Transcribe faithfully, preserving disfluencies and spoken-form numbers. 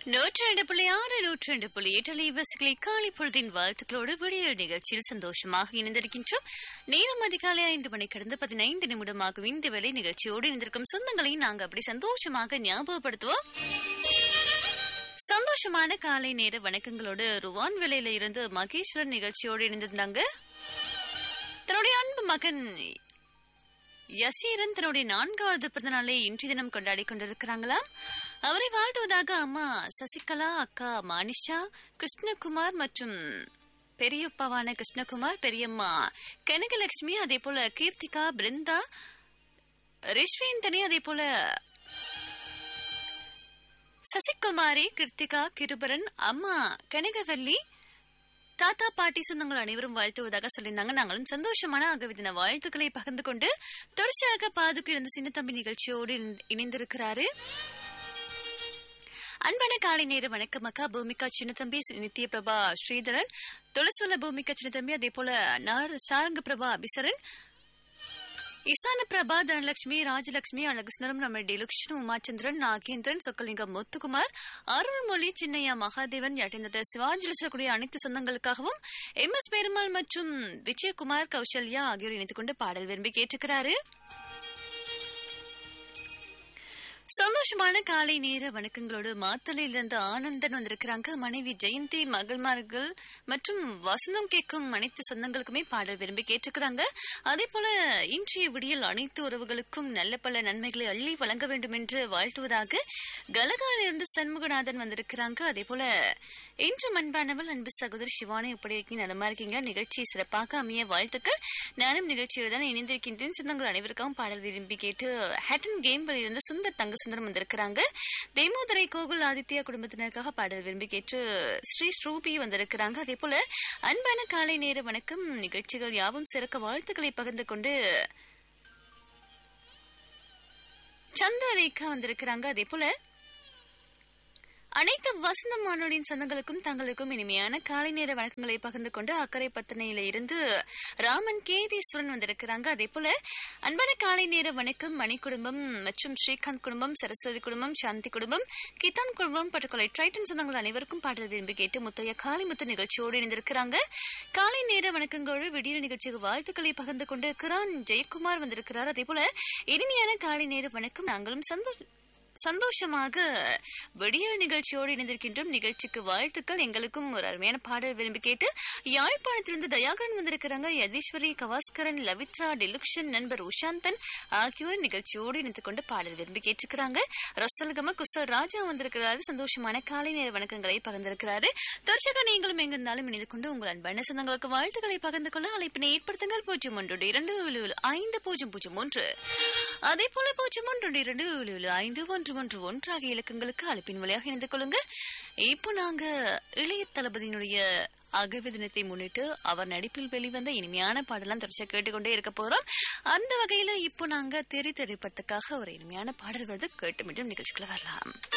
நூற்றி ரெண்டு புள்ளி ஆறு நூற்றி ரெண்டு புள்ளி எட்டு அலைவரிசைகளை காலை பொழுதின் வாழ்த்துக்களோடு விடிய நிகழ்ச்சியில் சந்தோஷமாக இணைந்திருக்கின்றோம். நேரம் அதிகாலை ஐந்து மணி கடந்து பதினைந்து நிமிடமாகும் இந்த வேலை நிகழ்ச்சியோடு இணைந்திருக்கும் சொந்தங்களை நாங்கள் அப்படி சந்தோஷமாக ஞாபகப்படுத்துவோம். சந்தோஷமான காலை நேர வணக்கங்களோடு ருவான் வேலையில இருந்து மகேஸ்வரன் நிகழ்ச்சியோடு இணைந்திருந்தாங்க. தன்னுடைய அன்பு மகன் யசீரன் தன்னுடைய நான்காவது பிறந்த நாளை இன்றைய தினம் கொண்டாடி கொண்டிருக்கிறாங்களாம். அவரை வாழ்த்துவதாக அம்மா சசிகலா, அக்கா மானிஷா, கிருஷ்ணகுமார் மற்றும் பெரியப்பாவான கிருஷ்ணகுமார், பெரியம்மா கனகலட்சுமி, அதே போல கீர்த்திகா, பிருந்தா, ரிஷ்வேந்தனி, அதே போல சசிகுமாரி, கிருத்திகா, கிருபரன், அம்மா கனகவல்லி, தாத்தா பாட்டி சொந்தங்கள் அனைவரும் வாழ்த்துவதாக சொல்லியிருந்தாங்க. நாங்களும் சந்தோஷமான ஆகவிதின வாழ்த்துக்களை பகிர்ந்து கொண்டு தொடர்ச்சியாக பாதுக்கு இருந்த சின்ன தம்பி நிகழ்ச்சியோடு இணைந்திருக்கிறாரு. அன்பான காலை நேர வணக்கம் அக்கா. பூமிகா சின்னத்தம்பி, நித்ய பிரபா ஸ்ரீதரன், துளசுவல பூமிகா சின்னத்தம்பி, அதே போல சாரங்க பிரபா அபிசரன், இசான பிரபா, தனலட்சுமி, ராஜலட்சுமி, அழகுசுந்தரம், நம்ம டிலுக்ஷன், உமாச்சந்திரன், நாகேந்திரன், சொக்கலிங்கம், முத்துக்குமார், அருள்மொழி, சின்னையா, மகாதேவன், யாட்டின் சிவாஜியில் சொல்லக்கூடிய அனைத்து சொந்தங்களுக்காகவும் எம் எஸ் பெருமாள் மற்றும் விஜயகுமார், கௌசல்யா ஆகியோர் இணைத்துக் கொண்டு பாடல் விரும்பி கேட்டுக்கிறாரு. சந்தோஷமான காலை நேர வணக்கங்களோடு மாத்தளையில இருந்து ஆனந்தன் வந்திருக்கிறாங்க. மனைவி ஜெயந்தி, மகள்மார்கள் மற்றும் வசந்தம் கேட்கும் அனைத்து சொந்தங்களுக்குமே பாடல் விரும்பி கேட்டுக்கிறாங்க. அதே போல இன்றைய விடியல் அனைத்து உறவுகளுக்கும் நல்ல பல நன்மைகளை அள்ளி வழங்க வேண்டும் என்று வாழ்த்துவதாக கலகாலிருந்து சண்முகநாதன் வந்திருக்கிறாங்க. அதே போல இன்று மண்பானவள் அன்பு சகோதரி சிவானி எப்படி நலமா இருக்கீங்களா? நிகழ்ச்சி சிறப்பாக அமைய வாழ்த்துக்கள். நானும் நிகழ்ச்சியோடு தான் இணைந்திருக்கின்றேன். சொந்தங்கள் அனைவருக்கும் பாடல் விரும்பி கேட்டு ஹேட்டன் கேம் இருந்து சுந்தர் தங்க சுந்தரம் வந்திருக்கிறாங்க. தேமோதரை கோகுல் ஆதித்யா குடும்பத்தினருக்காக பாடல் விரும்பி கேட்டு ஸ்ரீ ஸ்ரூபி வந்திருக்கிறாங்க. அதே போல அன்பான காலை நேர வணக்கம், நிகழ்ச்சிகள் யாவும் சிறக்க வாழ்த்துக்களை பகிர்ந்து கொண்டு சந்திரரேகா வந்திருக்கிறாங்க. அதே போல அனைத்து வசந்த மாணவனின் சொந்தங்களுக்கும் தங்களுக்கும் இனிமையான காலை நேர வணக்கங்களை பகிர்ந்து கொண்டு அக்கறை பத்தனையில இருந்து ராமன் கேதீஸ்வரன் வந்திருக்கிறாங்க. அதே போல அன்பான காலை நேர வணக்கம் மணி குடும்பம் மற்றும் ஸ்ரீகாந்த் குடும்பம், சரஸ்வதி குடும்பம், சாந்தி குடும்பம், கிதான் குடும்பம், பட்டுக்கொலை ட்ரைட்டன் சொந்தங்கள் அனைவருக்கும் பாடல் விரும்பி கேட்டு முத்தைய காளிமுத்து நிகழ்ச்சியோடு இணைந்திருக்கிறாங்க. காலை நேர வணக்கங்களோடு விடியல் நிகழ்ச்சிக்கு வாழ்த்துக்களை பகிர்ந்து கொண்டு கிரான் ஜெயக்குமார் வந்திருக்கிறார். அதே போல இனிமையான காலை நேர வணக்கம், நாங்களும் சந்தோஷ சந்தோஷமாக விடியல் நிகழ்ச்சியோடு இணைந்திருக்கின்றோம். நிகழ்ச்சிக்கு வாழ்த்துக்கள். எங்களுக்கும் ஒரு அருமையான பாடல் விரும்பி கேட்டு யாழ்ப்பாணத்திலிருந்து தயாகரன் வந்திருக்கிறாங்க. யதீஸ்வரி, கவாஸ்கரன், லவித்ரா, டிலுக்ஷன், நண்பர் உஷாந்தன் ஆகியோர் நிகழ்ச்சியோடு இணைத்துக் கொண்டு பாடல் விரும்பி கேட்டுக்கிறாங்க. ரசல்கம குசல் ராஜா வந்திருக்கிறாரு. சந்தோஷமான காலை நேர வணக்கங்களை பகிர்ந்திருக்கிறாரு. தொடர்ச்சியாக நீங்களும் எங்கிருந்தாலும் இணைந்து கொண்டு உங்கள் அன்பான சொந்தங்களுக்கு வாழ்த்துக்களை பகிர்ந்து கொள்ள அழைப்பினை ஏற்படுத்துங்கள். பூஜ்ஜியம் ஒன்று இரண்டு ஏழு ஐந்து பூஜ்ஜியம் பூஜ்ஜியம் ஒன்று, அதே போல பூஜ்ஜியம் ஒன்று இரண்டு ஏழு ஐந்து ஒன்று ஒன்று ஒன்று ஆகிய இலக்கங்களுக்கு அழைப்பின் வழியாக இணைந்து கொள்ளுங்க. இப்போ நாங்க இளைய தளபதியினுடைய அகவை தினத்தை முன்னிட்டு அவர் நடிப்பில் வெளிவந்த இனிமையான பாடலாம் தொடர்ச்சியாக கேட்டுக்கொண்டே இருக்க போறோம். அந்த வகையில இப்போ நாங்க தெரி திரைப்படத்துக்காக ஒரு இனிமையான பாடல் வருது, கேட்டு மீண்டும் நிகழ்ச்சிக்குள்ள வரலாம்.